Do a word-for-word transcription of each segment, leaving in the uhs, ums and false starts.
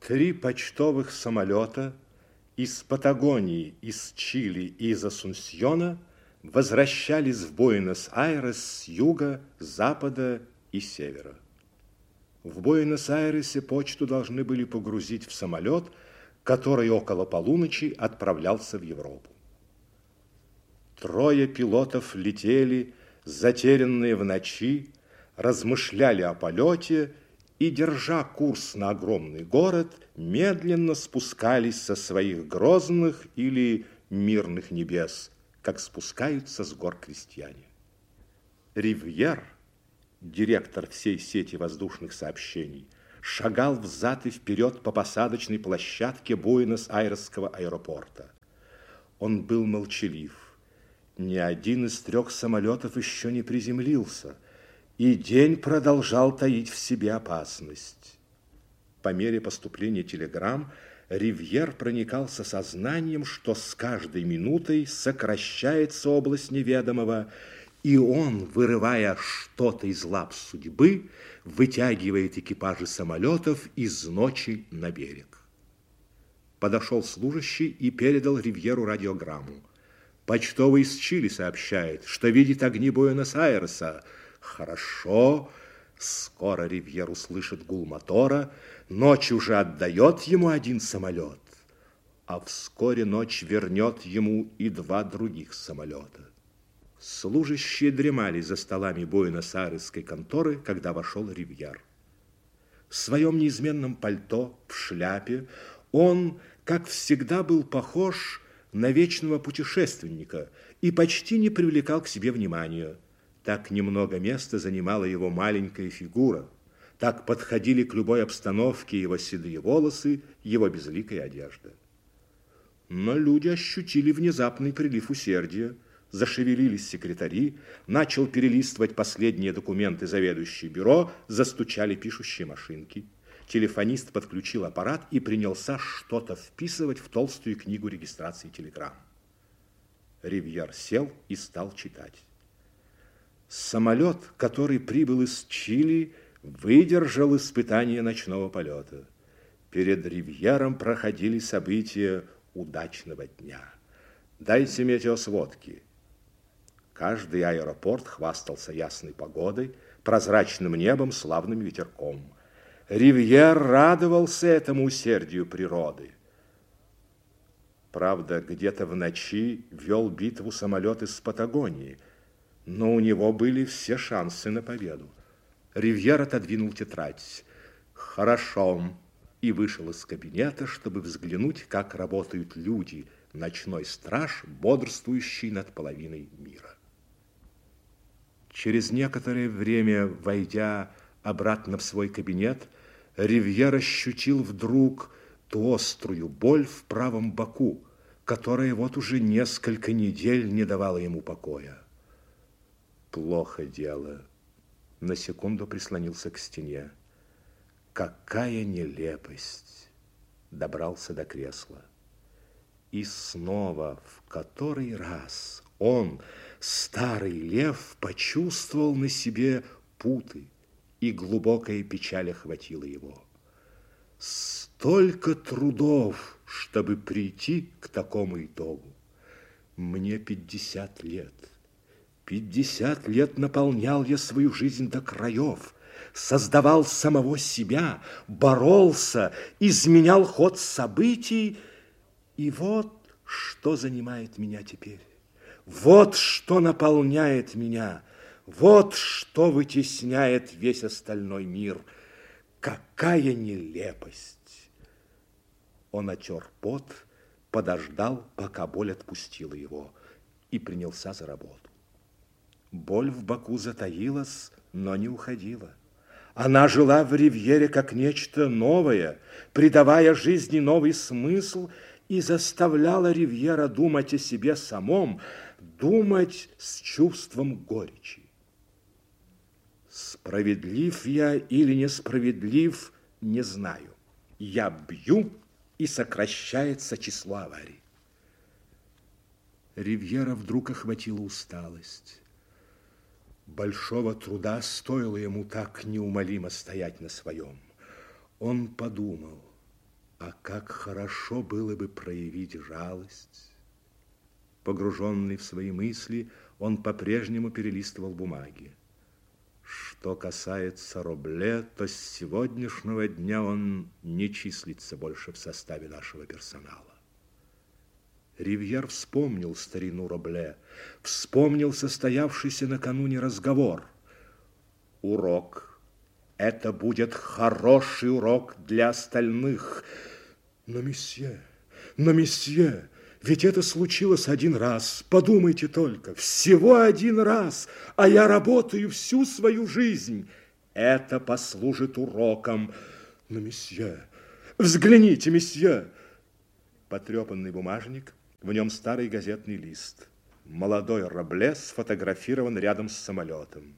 Три почтовых самолета из Патагонии, из Чили и из Асунсьона возвращались в Буэнос-Айрес с юга, запада и севера. В Буэнос-Айресе почту должны были погрузить в самолет, который около полуночи отправлялся в Европу. Трое пилотов летели, затерянные в ночи, размышляли о полете и, держа курс на огромный город, медленно спускались со своих грозных или мирных небес, как спускаются с гор крестьяне. Ривьер, директор всей сети воздушных сообщений, шагал взад и вперед по посадочной площадке Буэнос-Айресского аэропорта. Он был молчалив. Ни один из трех самолетов еще не приземлился, и день продолжал таить в себе опасность. По мере поступления телеграмм Ривьер проникался сознанием, что с каждой минутой сокращается область неведомого, и он, вырывая что-то из лап судьбы, вытягивает экипажи самолетов из ночи на берег. Подошел служащий и передал Ривьеру радиограмму. Почтовый из Чили сообщает, что видит огни Буэнос-Айреса. Хорошо, скоро Ривьер услышит гул мотора, ночь уже отдает ему один самолет, а вскоре ночь вернет ему и два других самолета. Служащие дремали за столами Буэнос-Айресской конторы, когда вошел Ривьер. В своем неизменном пальто, в шляпе, он, как всегда, был похож на вечного путешественника и почти не привлекал к себе внимания. Так немного места занимала его маленькая фигура, так подходили к любой обстановке его седые волосы, его безликая одежда. Но люди ощутили внезапный прилив усердия, зашевелились секретари, начал перелистывать последние документы заведующий бюро, застучали пишущие машинки. Телефонист подключил аппарат и принялся что-то вписывать в толстую книгу регистрации телеграмм. Ривьер сел и стал читать. Самолет, который прибыл из Чили, выдержал испытание ночного полета. Перед Ривьером проходили события удачного дня. Дайте метеосводки. Каждый аэропорт хвастался ясной погодой, прозрачным небом, славным ветерком. Ривьер радовался этому усердию природы. Правда, где-то в ночи вел битву самолет из Патагонии, но у него были все шансы на победу. Ривьер отодвинул тетрадь. Хорошо. И вышел из кабинета, чтобы взглянуть, как работают люди, ночной страж, бодрствующий над половиной мира. Через некоторое время, войдя обратно в свой кабинет, Ривьер ощутил вдруг ту острую боль в правом боку, которая вот уже несколько недель не давала ему покоя. Плохо дело. На секунду прислонился к стене. Какая нелепость! Добрался до кресла. И снова, в который раз, он, старый лев, почувствовал на себе путы, и глубокая печаль охватила его. Столько трудов, чтобы прийти к такому итогу. Мне пятьдесят лет. Пятьдесят лет наполнял я свою жизнь до краев, создавал самого себя, боролся, изменял ход событий, и вот что занимает меня теперь. Вот что наполняет меня, вот что вытесняет весь остальной мир. Какая нелепость! Он отер пот, подождал, пока боль отпустила его, и принялся за работу. Боль в боку затаилась, но не уходила. Она жила в Ривьере как нечто новое, придавая жизни новый смысл, и заставляла Ривьера думать о себе самом, думать с чувством горечи. Справедлив я или несправедлив, не знаю. Я бью, и сокращается число аварий. Ривьера вдруг охватила усталость. Большого труда стоило ему так неумолимо стоять на своем. Он подумал, А как хорошо было бы проявить жалость. Погруженный в свои мысли, он по-прежнему перелистывал бумаги. Что касается Робле, то с сегодняшнего дня он не числится больше в составе нашего персонала. Ривьер вспомнил старину Робле, вспомнил состоявшийся накануне разговор. Урок. Это будет хороший урок для остальных. Но, месье, но, месье, ведь это случилось один раз. Подумайте только, всего один раз, а я работаю всю свою жизнь. Это послужит уроком. Но, месье, взгляните, месье. Потрепанный бумажник, в нем старый газетный лист. Молодой Робле сфотографирован рядом с самолетом.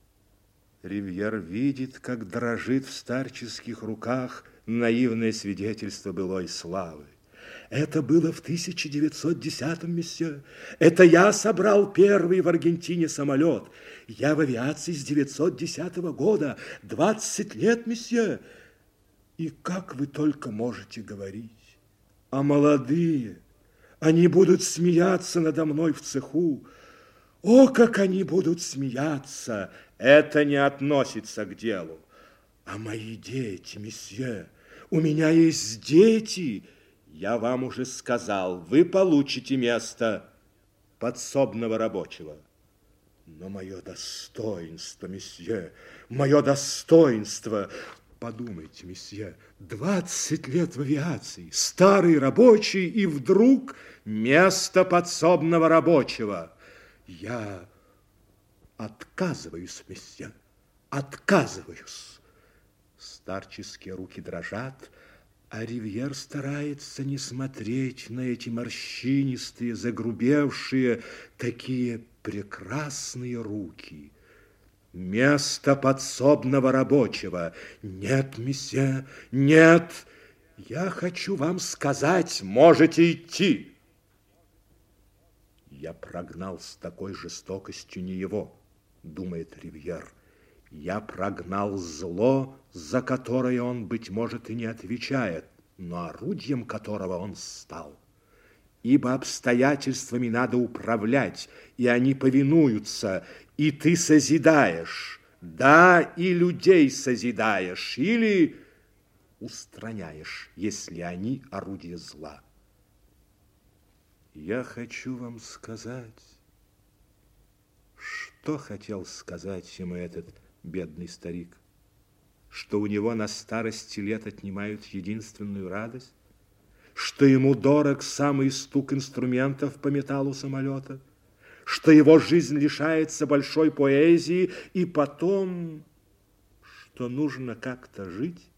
Ривьер видит, как дрожит в старческих руках наивное свидетельство былой славы. Это было в тысяча девятьсот десятом, месье. Это я собрал первый в Аргентине самолет. Я в авиации с девятьсот десятого года. двадцать лет, месье. И как вы только можете говорить? А молодые, они будут смеяться надо мной в цеху. О, как они будут смеяться! Это не относится к делу. А мои дети, месье, у меня есть дети. Я вам уже сказал, вы получите место подсобного рабочего. Но мое достоинство, месье, мое достоинство... Подумайте, месье, двадцать лет в авиации, старый рабочий, и вдруг место подсобного рабочего. Я отказываюсь, месье, отказываюсь. Старческие руки дрожат, а Ривьер старается не смотреть на эти морщинистые, загрубевшие, такие прекрасные руки. Место подсобного рабочего. Нет, месье, нет. Я хочу вам сказать, можете идти. Я прогнал с такой жестокостью не его, думает Ривьер. Я прогнал зло, за которое он, быть может, и не отвечает, но орудием которого он стал. Ибо обстоятельствами надо управлять, и они повинуются, и ты созидаешь, да, и людей созидаешь, или устраняешь, если они орудие зла. Я хочу вам сказать, что хотел сказать ему этот бедный старик, что у него на старости лет отнимают единственную радость, что ему дорог самый стук инструментов по металлу самолета, что его жизнь лишается большой поэзии, и потом, что нужно как-то жить.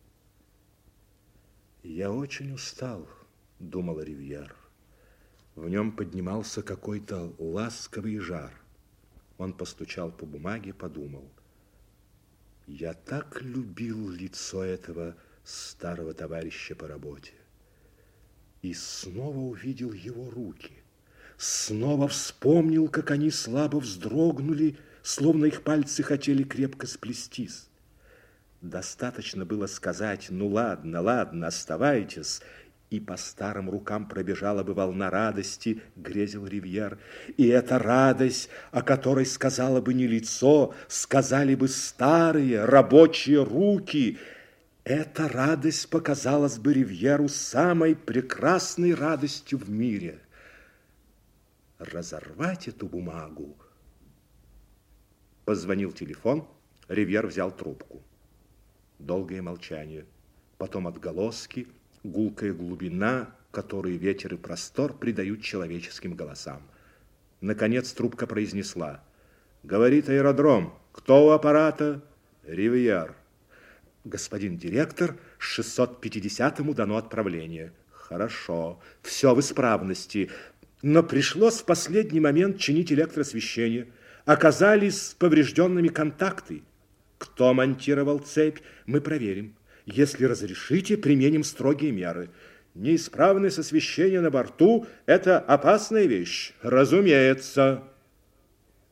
Я очень устал, думал Ривьер. В нем поднимался какой-то ласковый жар. Он постучал по бумаге, подумал. Я так любил лицо этого старого товарища по работе. И снова увидел его руки. Снова вспомнил, как они слабо вздрогнули, словно их пальцы хотели крепко сплестись. Достаточно было сказать: ну ладно, ладно, оставайтесь, и по старым рукам пробежала бы волна радости, грезил Ривьер. И эта радость, о которой сказала бы не лицо, сказали бы старые рабочие руки. Эта радость показалась бы Ривьеру самой прекрасной радостью в мире. Разорвать эту бумагу. Позвонил телефон, Ривьер взял трубку. Долгое молчание, потом отголоски, гулкая глубина, которую ветер и простор придают человеческим голосам. Наконец трубка произнесла: говорит аэродром. Кто у аппарата? Ривьер. Господин директор, шестьсот пятидесятому дано отправление. Хорошо, все в исправности. Но пришлось в последний момент чинить электросвещение. Оказались поврежденными контакты. Кто монтировал цепь, мы проверим. Если разрешите, применим строгие меры. Неисправность освещения на борту – это опасная вещь. Разумеется.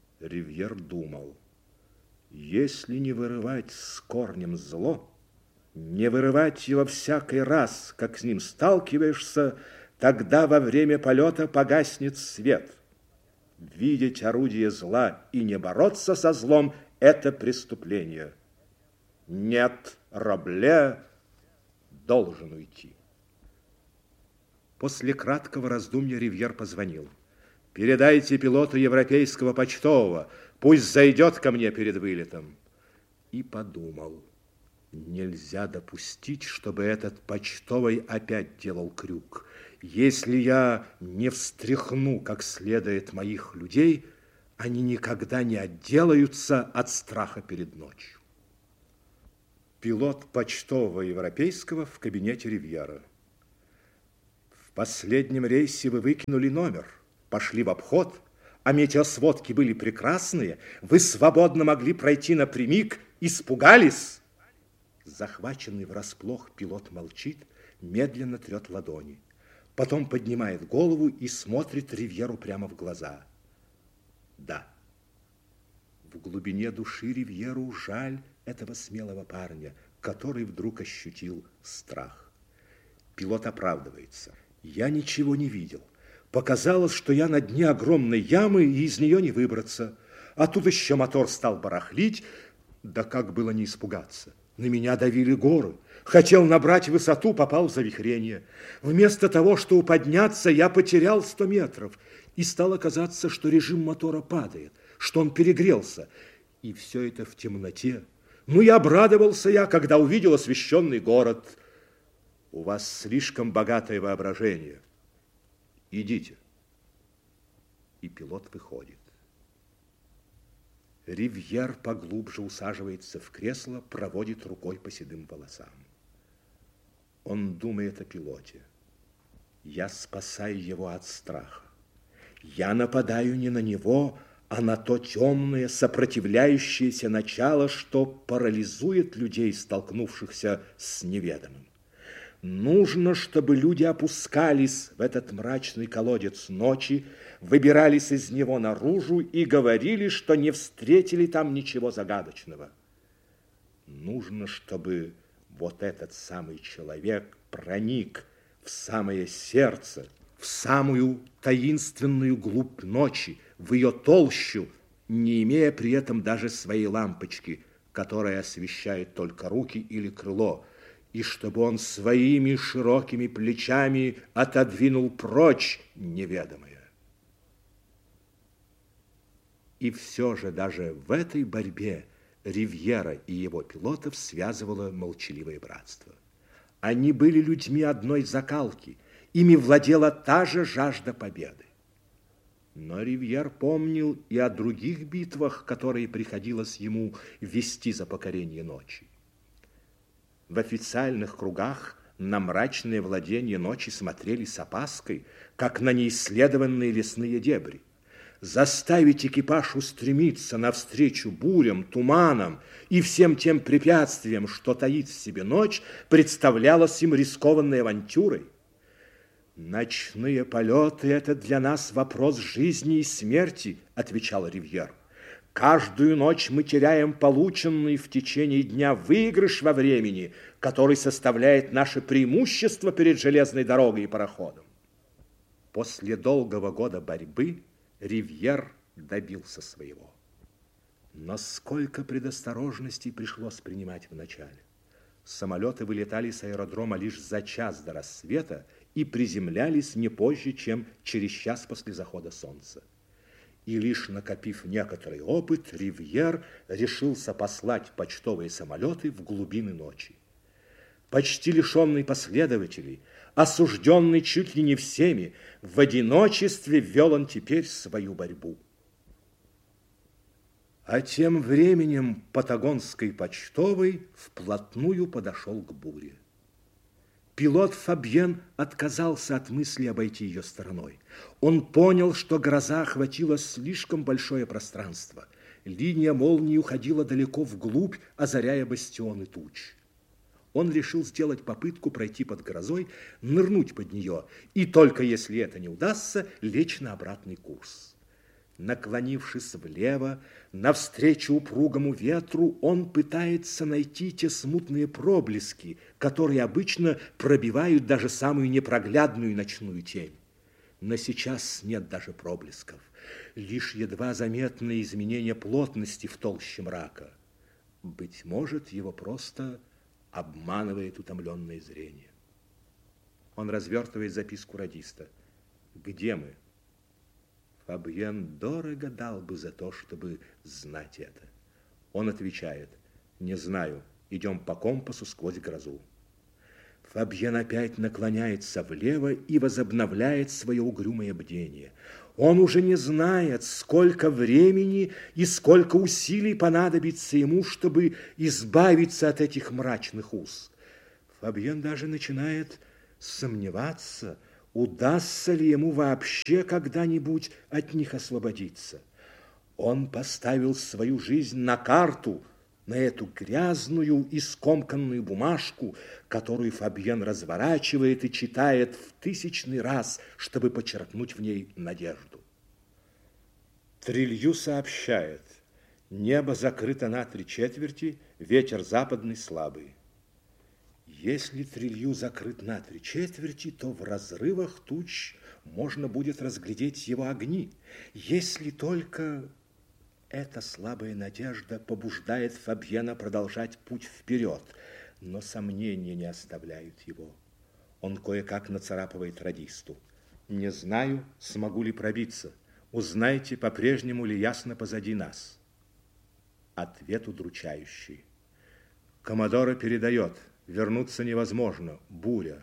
Ривьер думал. Если не вырывать с корнем зло, Не вырывать его всякий раз, как с ним сталкиваешься, тогда во время полета погаснет свет. Видеть орудие зла и не бороться со злом – это преступление. Нет, Рабле должен уйти. После краткого раздумья Ривьер позвонил. «Передайте пилоту европейского почтового, пусть зайдет ко мне перед вылетом». И подумал, нельзя допустить, чтобы этот почтовый опять делал крюк. Если я не встряхну как следует моих людей, они никогда не отделаются от страха перед ночью. Пилот почтового европейского в кабинете Ривьера. В последнем рейсе вы выкинули номер, пошли в обход, а метеосводки были прекрасные, вы свободно могли пройти напрямик, испугались. Захваченный врасплох, пилот молчит, медленно трет ладони. Потом поднимает голову и смотрит Ривьеру прямо в глаза. Да, в глубине души Ривьеру жаль этого смелого парня, который вдруг ощутил страх. Пилот оправдывается. Я ничего не видел. Показалось, что я на дне огромной ямы, и из нее не выбраться. А тут еще мотор стал барахлить. Да как было не испугаться? На меня давили горы. Хотел набрать высоту, попал в завихрение. Вместо того, чтобы подняться, я потерял сто метров. И стало казаться, что режим мотора падает, что он перегрелся. И все это в темноте. Ну и обрадовался я, когда увидел освещенный город. У вас слишком богатое воображение. Идите. И пилот выходит. Ривьер поглубже усаживается в кресло, проводит рукой по седым волосам. Он думает о пилоте. Я спасаю его от страха. Я нападаю не на него, а на то темное, сопротивляющееся начало, что парализует людей, столкнувшихся с неведомым. Нужно, чтобы люди опускались в этот мрачный колодец ночи, выбирались из него наружу и говорили, что не встретили там ничего загадочного. Нужно, чтобы вот этот самый человек проник в самое сердце, в самую таинственную глубь ночи, в ее толщу, не имея при этом даже своей лампочки, которая освещает только руки или крыло, и чтобы он своими широкими плечами отодвинул прочь неведомое. И все же даже в этой борьбе Ривьера и его пилотов связывало молчаливое братство. Они были людьми одной закалки, ими владела та же жажда победы. Но Ривьер помнил и о других битвах, которые приходилось ему вести за покорение ночи. В официальных кругах на мрачное владение ночи смотрели с опаской, как на неисследованные лесные дебри. Заставить экипаж устремиться навстречу бурям, туманам и всем тем препятствиям, что таит в себе ночь, представлялось им рискованной авантюрой. «Ночные полеты – это для нас вопрос жизни и смерти», – отвечал Ривьер. «Каждую ночь мы теряем полученный в течение дня выигрыш во времени, который составляет наше преимущество перед железной дорогой и пароходом». После долгого года борьбы Ривьер добился своего. Но сколько предосторожностей пришлось принимать вначале. Самолеты вылетали с аэродрома лишь за час до рассвета и приземлялись не позже, чем через час после захода солнца. И лишь накопив некоторый опыт, Ривьер решился послать почтовые самолеты в глубины ночи. Почти лишенный последователей, осужденный чуть ли не всеми, в одиночестве вел он теперь свою борьбу. А тем временем Патагонский почтовый вплотную подошел к буре. Пилот Фабьен отказался от мысли обойти ее стороной. Он понял, что гроза охватила слишком большое пространство. Линия молнии уходила далеко вглубь, озаряя бастионы туч. Он решил сделать попытку пройти под грозой, нырнуть под нее, и только если это не удастся, лечь на обратный курс. Наклонившись влево, навстречу упругому ветру, он пытается найти те смутные проблески, которые обычно пробивают даже самую непроглядную ночную тень. Но сейчас нет даже проблесков, лишь едва заметные изменения плотности в толще мрака. Быть может, его просто обманывает утомленное зрение. Он развертывает записку радиста. Где мы? Фабьен дорого дал бы за то, чтобы знать это. Он отвечает: не знаю, идем по компасу сквозь грозу. Фабьен опять наклоняется влево и возобновляет свое угрюмое бдение. Он уже не знает, сколько времени и сколько усилий понадобится ему, чтобы избавиться от этих мрачных уз. Фабьен даже начинает сомневаться, удастся ли ему вообще когда-нибудь от них освободиться. Он поставил свою жизнь на карту, на эту грязную и скомканную бумажку, которую Фабьен разворачивает и читает в тысячный раз, чтобы подчеркнуть в ней надежду. Трилью сообщает: небо закрыто на три четверти, ветер западный слабый. Если Трилью закрыт на три четверти, то в разрывах туч можно будет разглядеть его огни, если только... Эта слабая надежда побуждает Фабьена продолжать путь вперед, но сомнения не оставляют его. Он кое-как нацарапывает радисту: не знаю, смогу ли пробиться. Узнайте, по-прежнему ли ясно позади нас. Ответ удручающий. Коммодора передает: вернуться невозможно, буря.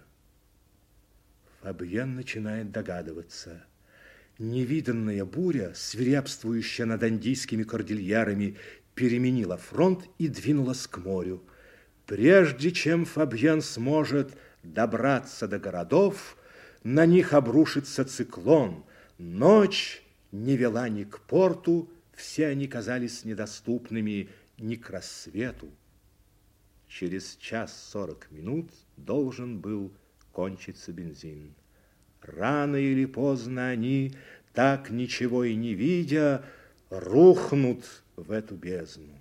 Фабьен начинает догадываться. Невиданная буря, свирепствующая над андийскими кордильярами, переменила фронт и двинулась к морю. Прежде чем Фабьен сможет добраться до городов, на них обрушится циклон. Ночь не вела ни к порту, все они казались недоступными ни к рассвету. Через час сорок минут должен был кончиться бензин. Рано или поздно они, так ничего и не видя, рухнут в эту бездну.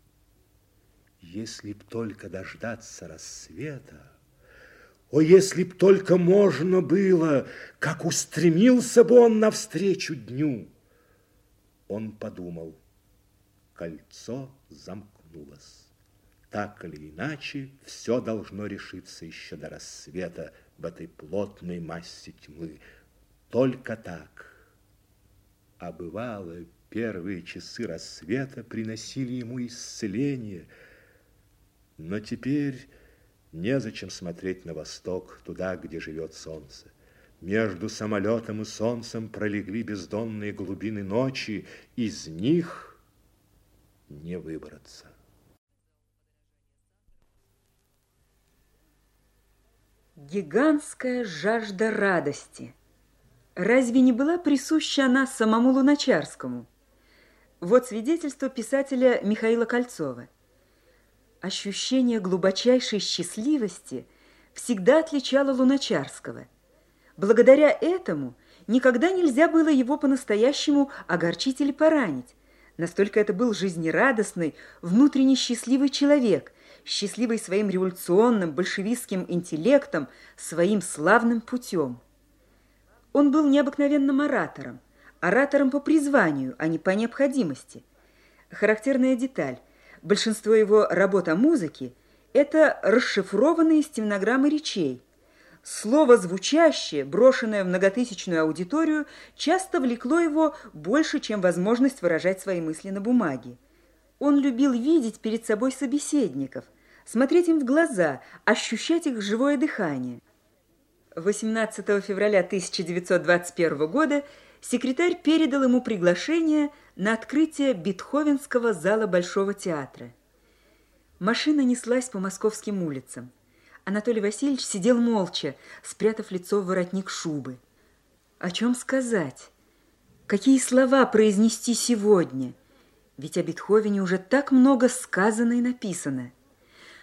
Если б только дождаться рассвета, о, если б только можно было, как устремился бы он навстречу дню! Он подумал: кольцо замкнулось. Так или иначе, все должно решиться еще до рассвета в этой плотной массе тьмы. Только так. А бывало, первые часы рассвета приносили ему исцеление. Но теперь незачем смотреть на восток, туда, где живет солнце. Между самолетом и солнцем пролегли бездонные глубины ночи, из них не выбраться. Гигантская жажда радости. Разве не была присуща она самому Луначарскому? Вот свидетельство писателя Михаила Кольцова. Ощущение глубочайшей счастливости всегда отличало Луначарского. Благодаря этому никогда нельзя было его по-настоящему огорчить или поранить. Настолько это был жизнерадостный, внутренне счастливый человек, счастливый своим революционным, большевистским интеллектом, своим славным путем. Он был необыкновенным оратором, оратором по призванию, а не по необходимости. Характерная деталь: большинство его работ о музыке – это расшифрованные стенограммы речей. Слово звучащее, брошенное в многотысячную аудиторию, часто влекло его больше, чем возможность выражать свои мысли на бумаге. Он любил видеть перед собой собеседников, смотреть им в глаза, ощущать их живое дыхание. восемнадцатого февраля тысяча девятьсот двадцать первого года секретарь передал ему приглашение на открытие Бетховенского зала Большого театра. Машина неслась по московским улицам. Анатолий Васильевич сидел молча, спрятав лицо в воротник шубы. О чем сказать? Какие слова произнести сегодня? Ведь о Бетховене уже так много сказано и написано.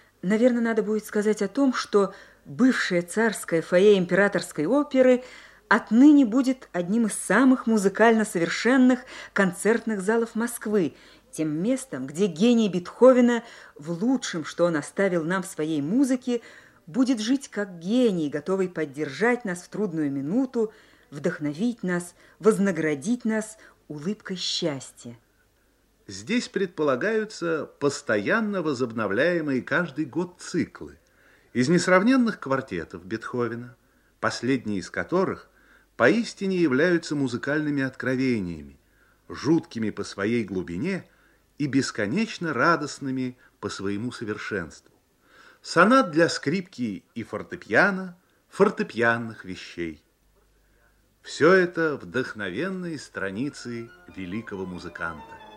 Наверное, надо будет сказать о том, что бывшее царское фойе императорской оперы отныне будет одним из самых музыкально совершенных концертных залов Москвы, тем местом, где гений Бетховена в лучшем, что он оставил нам в своей музыке, будет жить как гений, готовый поддержать нас в трудную минуту, вдохновить нас, вознаградить нас улыбкой счастья. Здесь предполагаются постоянно возобновляемые каждый год циклы из несравненных квартетов Бетховена, последние из которых поистине являются музыкальными откровениями, жуткими по своей глубине и бесконечно радостными по своему совершенству. Сонат для скрипки и фортепиано, фортепианных вещей. Все это вдохновенные страницы великого музыканта.